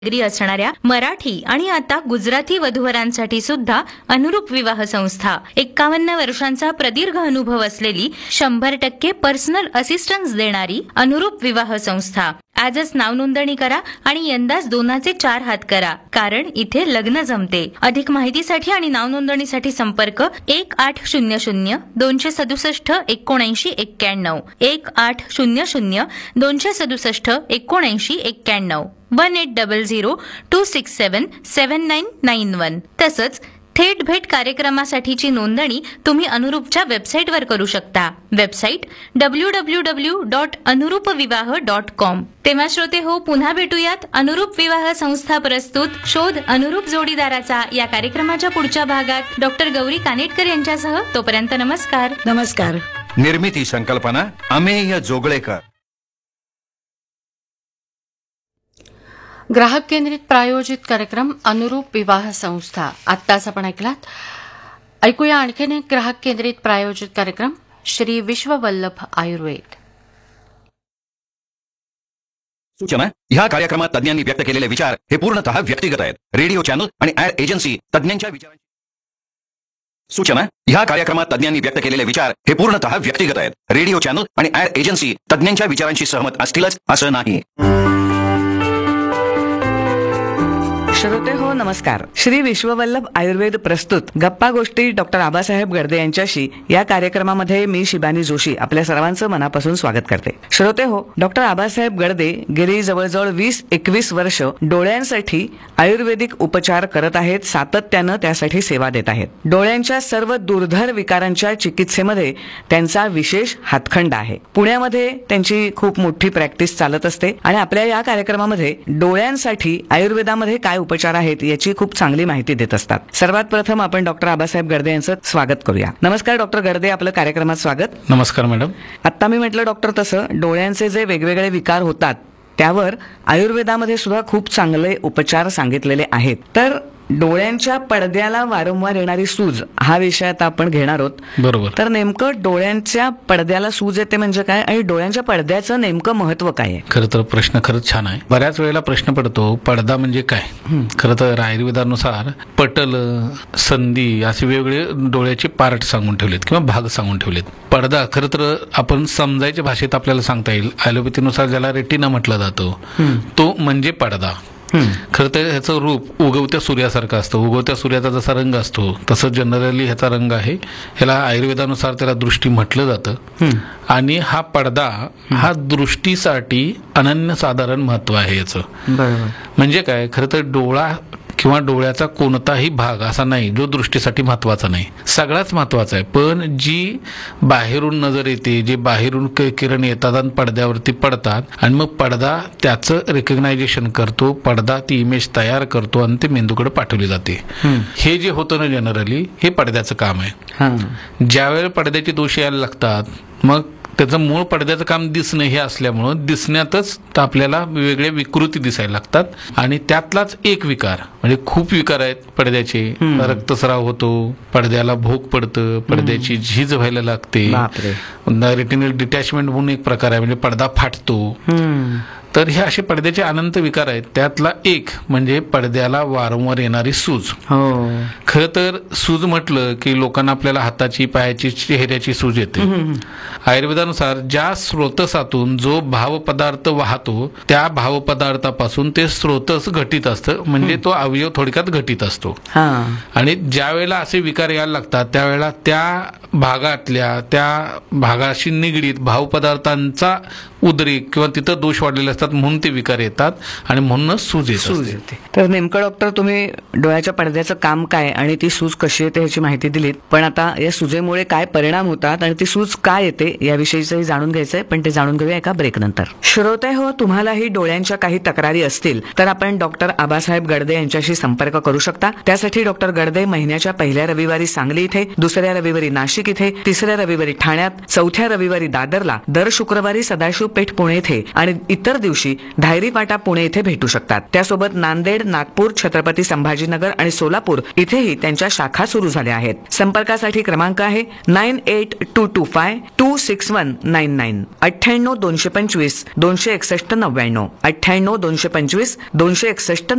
Degree असणाऱ्या मराठी आणि आता गुजराती वधूवरांसाठी सुद्धा अनुरूप विवाह संस्था, 51 वर्षांचा प्रदीर्घ अनुभव असलेली 100% पर्सनल असिस्टन्स देणारी अनुरूप विवाह संस्था. आजच नाव नोंदणी करा आणि यंदाच 2चे 4 हात करा, कारण इथे लग्न जमते. अधिक माहितीसाठी आणि नाव नोंदणीसाठी संपर्क 1800 267 7991 1800 267 7991 1800 267 7991. तसंच थेट भेट कार्यक्रमासाठीची नोंदणी तुम्ही अनुरूपच्या वेबसाईटवर करू शकता. Website www.anurupvivaha.com. तेव्हा श्रोते हो, पुन्हा भेटूयात अनुरूप विवाह संस्था प्रस्तुत शोध अनुरूप जोडीदाराचा या कार्यक्रमाच्या पुढच्या भागात डॉक्टर गौरी कानेटकर यांच्यासह. तोपर्यंत नमस्कार. नमस्कार. निर्मिती संकल्पना अमेय जोगळेकर. ग्राहक केंद्रित प्रायोजित कार्यक्रम अनुरूप विवाह संस्था आत्ताच आपण ऐकलात. ऐकूया आणखीन एक ग्राहक केंद्रित प्रायोजित कार्यक्रम, श्री विश्ववल्लभ आयुर्वेद. सूचना: ह्या कार्यक्रमात तज्ञांनी व्यक्त केलेले विचार हे पूर्णतः व्यक्तिगत आहेत. रेडिओ चॅनल आणि ऍड एजन्सी तज्ञांच्या विचारांची सूचना: ह्या कार्यक्रमात तज्ञांनी व्यक्त केलेले विचार हे पूर्णतः व्यक्तिगत आहेत. रेडिओ चॅनल आणि ऍड एजन्सी तज्ञांच्या विचारांशी सहमत असतीलच असं नाही. श्रोते हो, नमस्कार. श्री विश्ववल्लभ आयुर्वेद प्रस्तुत गप्पा गोष्टी डॉक्टर आबासाहेब गडदे यांच्याशी या कार्यक्रमामध्ये मी शिबानी जोशी आपल्या सर्वांचं मनापासून स्वागत करते. श्रोते हो, डॉक्टर आबासाहेब गडदे गेली जवळजवळ 20-21 वर्ष डोळ्यांसाठी आयुर्वेदिक उपचार करत आहेत. सातत्यानं त्यासाठी सेवा देत आहेत. डोळ्यांच्या सर्व दुर्धर विकारांच्या चिकित्सेमध्ये त्यांचा विशेष हातखंडा आहे. पुण्यामध्ये त्यांची खूप मोठी प्रॅक्टिस चालत असते आणि आपल्या या कार्यक्रमामध्ये डोळ्यांसाठी आयुर्वेदामध्ये काय उपचार आहेत याची खूप चांगली माहिती देत असतात. सर्वात प्रथम आपण डॉक्टर आबासाहेब गडदे यांचं स्वागत करूया. नमस्कार डॉक्टर गडदे, आपलं कार्यक्रमात स्वागत. नमस्कार मॅडम. आता मी म्हटलं डॉक्टर, तसं डोळ्यांचे जे वेगवेगळे विकार होतात त्यावर आयुर्वेदामध्ये सुद्धा खूप चांगले उपचार सांगितलेले आहेत. तर डोळ्यांच्या पडद्याला वारंवार येणारी सूज हा विषय आता आपण घेणार आहोत. बरोबर. तर नेमकं डोळ्यांच्या पडद्याला सूज येते म्हणजे काय आणि डोळ्यांच्या पडद्याचं नेमकं महत्व काय आहे? खरं तर प्रश्न खरंच छान आहे. बऱ्याच वेळेला प्रश्न पडतो पडदा म्हणजे काय. खरं तर आयुर्वेदानुसार पटल, संधी असे वेगवेगळे डोळ्याचे पार्ट सांगून ठेवलेत किंवा भाग सांगून ठेवलेत. पडदा खरं तर आपण समजायच्या भाषेत आपल्याला सांगता येईल. ॲलोपॅथीनुसार ज्याला रेटिना म्हटलं जातं तो म्हणजे पडदा. खरं तर ह्याचं रूप उगवत्या सूर्यासारखं असतं. उगवत्या सूर्याचा जसा रंग असतो तसं जनरली ह्याचा रंग आहे. ह्याला आयुर्वेदानुसार त्याला दृष्टी म्हटलं जातं. आणि हा पडदा हा दृष्टीसाठी अनन्यसाधारण महत्व आहे याचं. म्हणजे काय, खरं तर डोळा किंवा डोळ्याचा कोणताही भाग असा नाही जो दृष्टीसाठी महत्वाचा नाही. सगळाच महत्वाचा आहे. पण जी बाहेरून नजर येते, जे बाहेरून किरण येतात आणि पडद्यावरती पडतात आणि मग पडदा त्याचं रिकग्नायझेशन करतो, पडदा ती इमेज तयार करतो आणि ते मेंदूकडे पाठवली जाते. हे जे होतं ना जनरली हे पडद्याचं काम आहे. ज्यावेळेला पडद्याचे दोष यायला लागतात मग त्याचं मूळ पडद्याचं काम दिसणं हे असल्यामुळं दिसण्यातच आपल्याला वेगवेगळ्या विकृती दिसायला लागतात. आणि त्यातलाच एक विकार म्हणजे खूप विकार आहेत पडद्याचे. रक्तस्राव होतो, पडद्याला भोक पडतं, पडद्याची झीज व्हायला लागते, रेटिनल डिटॅचमेंट म्हणून एक प्रकार आहे म्हणजे पडदा फाटतो. तर हे असे पडद्याचे अनंत विकार आहेत. त्यातला एक म्हणजे पडद्याला वारंवार येणारी सूज. खरं तर सूज म्हटलं की लोकांना आपल्याला हाताची, पायाची, चेहऱ्याची सूज येते. आयुर्वेदानुसार ज्या स्रोतसातून जो भावपदार्थ वाहतो त्या भावपदार्थापासून ते स्रोतस घटित असतं, म्हणजे तो अवयव थोडक्यात घटित असतो. आणि ज्या वेळेला असे विकार यायला लागतात त्यावेळेला त्या भागातल्या, त्या भागाशी निगडीत भावपदार्थांचा उद्रेक किंवा तिथं दोष वाढलेले असतात म्हणून ते विकार येतात आणि म्हणूनच सूज येते. तर नेमकं डॉक्टर तुम्ही डोळ्याच्या पडद्याचं काम काय आणि ती सूज कशी येते ह्याची माहिती दिलीत. पण आता या सुजेमुळे काय परिणाम होतात आणि ती सूज काय येते याविषयीचंही जाणून घ्यायचंय, पण ते जाणून घेऊया एका ब्रेक नंतर. श्रोते हो, तुम्हालाही डोळ्यांच्या काही तक्रारी असतील तर आपण डॉक्टर आबासाहेब गडदे यांच्याशी संपर्क करू शकता. त्यासाठी डॉक्टर गडदे महिन्याच्या पहिल्या रविवारी सांगली इथे, दुसऱ्या रविवारी नाशिक नाशिक इथे, तिसऱ्या रविवारी ठाण्यात, चौथ्या रविवारी दादरला, दर शुक्रवारी सदाशिव पेठ पुणे इथे आणि इतर दिवशी धायरी फाटा पुणे इथे भेटू शकतात. त्यासोबत नांदेड, नागपूर, छत्रपती संभाजीनगर आणि सोलापूर इथेही त्यांच्या शाखा सुरू झाल्या आहेत. संपर्कासाठी क्रमांक आहे 9822526199 98 225 261 99 98 225 261